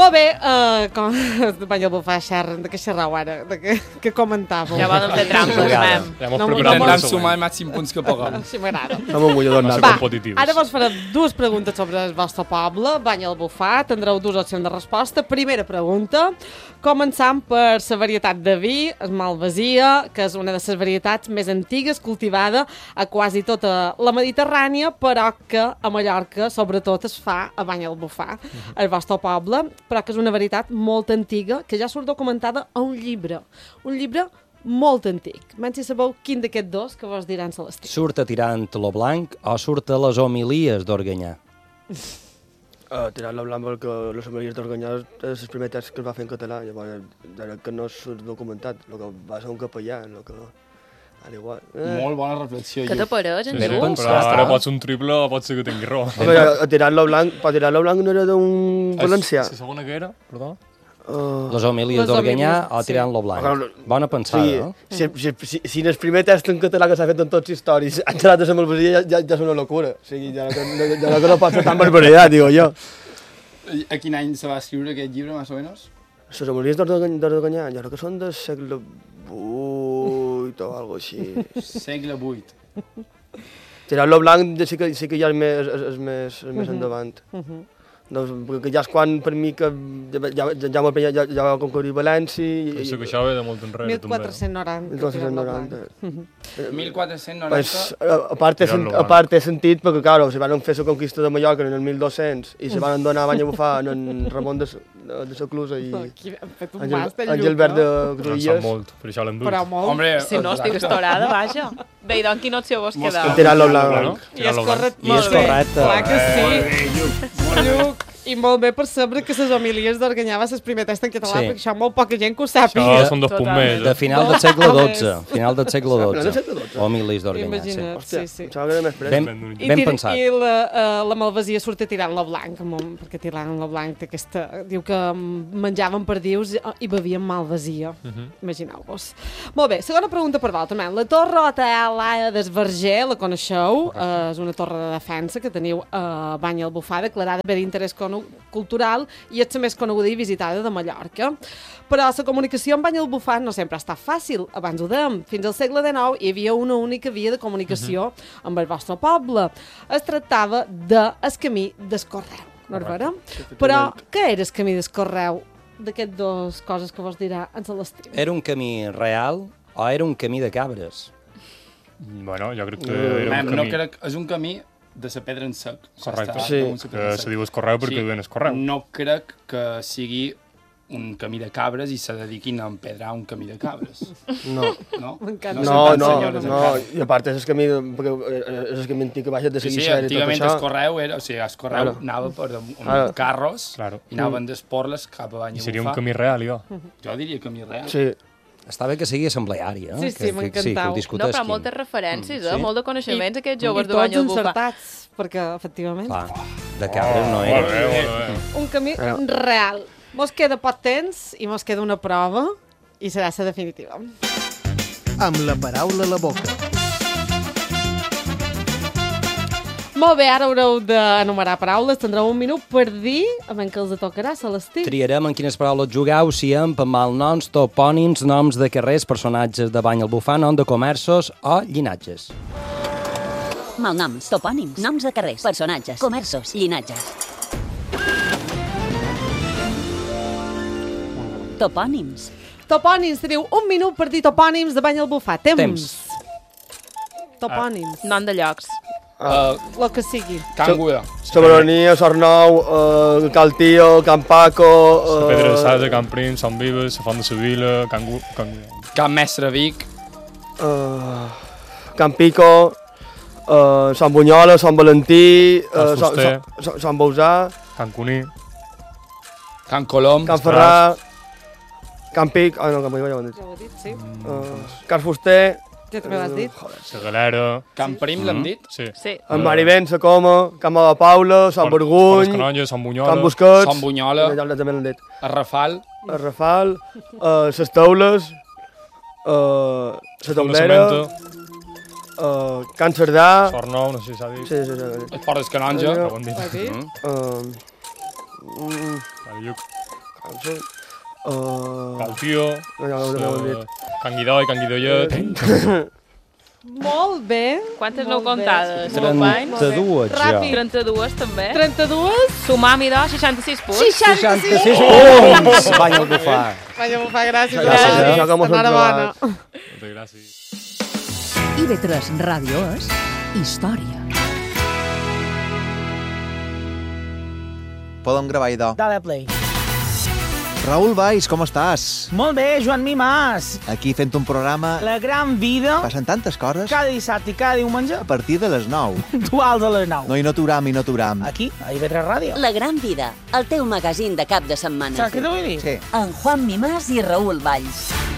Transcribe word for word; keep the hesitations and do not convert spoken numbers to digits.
Molt bé, uh, com... Vaig a bufar xerren, de què xerrau ara, de què, què comentàveu? Ja vam fer trampes, mem. Ja mos No, preparem. no, Intentant sumar els màxims punts que puguem. Així m'agrada. Som un guanyador No nat. ser Va, competitius. ara vos faré dues preguntes sobre el vostre poble, Bany al Bufar, tindreu dues opcions de resposta. Primera pregunta, començant per la varietat de vi, el Malvasia, que és una de les varietats més antigues, cultivada a quasi tota la Mediterrània, però que a Mallorca, sobretot, es fa a Bany al Bufar, al vostre poble, però que és una varietat molt antiga, que ja surt documentada a un llibre. Un llibre molt antic. Menys si sabeu quin d'aquests dos que vos diran Celestí. Surt a tirant lo blanc o surt a les homilies d'Organyà? Uh, Tirant-la blanc perquè les homilies d'Organyà és el primer text que es va fer en català, llavors era que no és documentat, el que va ser un capellà, el que... Ara igual. Eh. Molt bona reflexió. Què t'apareix, en Ben Ju? pensat. Però ara pots un triple o pot ser que tingui raó. Home, a tirant-lo blanc, per tirant-lo blanc no era d'un valencià. La segona que era, perdó? Uh, Les homilies Les d'Organyà homilies, o sí. tirant-lo blanc? Bueno, Bona pensada, sí, no? si, si, si, si en el primer text en català que s'ha fet en tots els històrics han gelat de la Malvasia ja, ja, ja és una locura. O sigui, ja, no- ja, ja no, que no pot ser tan barbaritat, digo jo. A quin any se va escriure aquest llibre, més o menys? Les homilies d'Organyà, jo crec que són del segle vuit o algo així. Segle vuit. Tirant-lo blanc sí que, sí que ja és més, és, és més, és més endavant. Doncs, perquè ja és quan, per mi, que ja, ja, ja, ja, ja, ja va conquerir València i... Penso que això ve de molt enrere, mil també. quatre-cents noranta. mil quatre-cents noranta. mil quatre-cents noranta. Pues, a, a, part té, sen- a part té sentit perquè, claro, se van fer la conquista de Mallorca en el mil dos-cents i se van donar a Bany a Bufar en Ramon de, de, de Seclusa i Aquí hem fet un Àngel, màster Àngel Verd de Però en sap Cruïlles. molt, per això l'han dut. Però molt. Hombre, Si no, estic estorada, vaja. Bé, i doncs quina opció vos Mos queda? Tirant-lo blanc. Bueno, I és tirant-lo blanc. correcte. I és correcte. Clar que sí. Molt bé, Lluc. I molt bé per saber que les homilies d'Organyà va ser el primer text en català, Sí. perquè això molt poca gent que ho sàpiga. Això són dos punts Totalment. més. De Eh? final del segle No, dotze. Final del segle Final del dotze. segle dotze. Homilies d'Organyà, sí. Imagina't, Hòstia, sí, sí. em sembla que era més fred. Ben, I, ben tir- pensat. I la, uh, la Malvasia surt a tirant-la blanc, amb- perquè tirant-la blanc té aquesta... Diu que mm, menjaven perdius i, i bevien Malvasia. Imagineu-vos. Molt bé, segona pregunta per vosaltres. La Torre Hotel d'Esverger, la coneixeu? Uh, és una torre de defensa que teniu a Bany al Bufar, declarada bé d'interès cono- cultural i és la més coneguda i visitada de Mallorca. Però la comunicació amb Bany al Bufar no sempre ha estat fàcil. Abans ho dèiem, fins al segle dinou hi havia una única via de comunicació amb el vostre poble. Es tractava del camí d'Escorreu, no és vera? Però què era el camí d'Escorreu? D'aquestes dues coses que vos dirà en Celestí. Era un camí real o era un camí de cabres? Bueno, jo crec que era Mem, un no camí. crec, és un camí de la pedra en sec. Correcte. S'està Sí. damunt la pedra en Que sec. se diu escorreu perquè duen escorreu. No crec que sigui un camí de cabres i se dediquin a empedrar un camí de cabres. No. No? M'encanta. No, són tan no, senyores no, encara. i a part és el camí, de- perquè eh, és el camí antic que baixa de Sí, sí, Seguixer i tot antigament això. el correu era, o sigui, el correu Claro. anava per damunt, amb Claro. carros Claro. i anaven d'esporles cap a Bany I a seria un Bufar. camí real, jo. Jo diria camí real. Sí. Està bé que sigui assembleari, eh? Sí, sí, que, que, sí, que m'encantau. ho No, discutessin. però moltes referències, eh? sí. Molt de coneixements, aquests joves I de Bany tots al Bufar. encertats, perquè, efectivament, Clar, de cabres no Molt era. bé, molt bé. un camí Però- real. Mos queda poc temps i mos queda una prova i serà la definitiva. Amb la paraula a la boca. Molt bé, ara haureu d'enumerar paraules. Tindreu un minut per dir amb què els tocarà, Celestí. Triarem en quines paraules jugueu, si amb malnoms, topònims, noms de carrers, personatges de Bany al Bufar, nom de comerços o llinatges. Malnoms, topònims, noms de carrers, personatges, comerços, llinatges. Topònims. Topònims, teniu un minut per dir topònims de Bany al Bufar. Temps. Temps. Topònims. Nom de llocs. Uh, El que sigui. Can Guda. Sobirania, Sornou, uh, Cal Tío, Can Paco... La Uh, Pedra de Sasa, Can Prim, Sant Vives, la Font de Sevilla, Can... Gu- Can... Can Mestre Vic. uh, Can Pico, uh, Sant Bunyola, Sant Valentí, uh, Can Fuster. Sant, Sant, Sant Bausà, Can Cuní, Can Colom. Can Ferrà, Can Pic... Ah, no, Can Pico ja ho hem dit. Ja ho he dit, sí. Uh, Can Fuster... Ja també l'has dit. la Galera... Can Prim, l'hem dit? Sí. Sí. En Marivent, Sa Coma, Can de Paula, Sant Pont- Burguny, Pont Escanonja, Sant Bunyola... Can Busquets... Sant Bunyola. Ja també l'hem dit. El Rafal. El Rafal, uh, Ses Taules, uh, Sa Font de Tombera, Cementa, uh, Can Cerdà... Sornou, no sé si s'ha dit. Sí, sí, sí. El Port d'Escanonja. Però ho han dit. Uh, mm, Vale, Lluc. Cançó. Uh... El tio, No, ja ho eh, hem dit. Can Guidó i Can Guidollet. Molt bé. Quantes molt n'heu comptades, bé. companys? trenta-dues, Ràpid. jo. trenta-dues, també. trenta-dues? Sumam i dos, seixanta-sis punts. seixanta-sis punts! Banya el bufar. Vaja, m'ho fa gràcies. Gràcies, gràcies. això que mos hem Enhorabona. Moltes gràcies. I ve tres Ràdio és història. Podem gravar, idò. Dale play. Raül Valls, com estàs? Molt bé, Joan Mimàs. Aquí fent un programa... La gran vida. Passen tantes coses. Cada dissabte i cada diumenge. A partir de les nou. Duals a les nou. No, i no t'uram, i no t'uram. Aquí, a I V tres Ràdio. La gran vida, el teu magazín de cap de setmana. Saps què t'ho vull dir? Sí. En Juan Mimàs i Raül Valls.